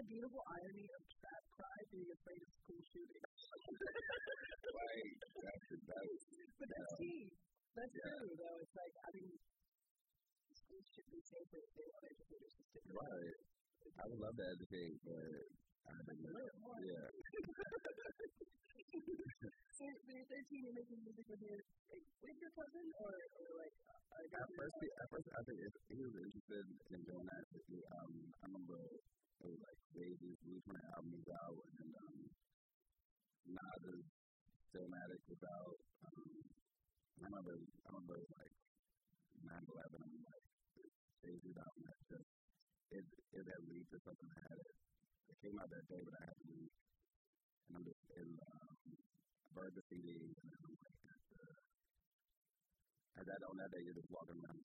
beautiful irony of Trap Cry being afraid of school shootings. Right. But that's key. That's true, though. It's like, I mean, schools should be safer if they want educators to stick around. Right. I would love to educate, but I don't know. Yeah. So you're 13, you're making music with your cousin, or like, at first, I think he was interested in doing that. I remember it was like Wages, we were trying to albums out, and Nas is Stillmatic was out. I remember like 9/11, I'm like, Jay-Z's album that just, it had leaked or something that had it. It came out that day, but I had to leave. And I'm just in burned the CD, and then I'm like, on that day, you're just walking around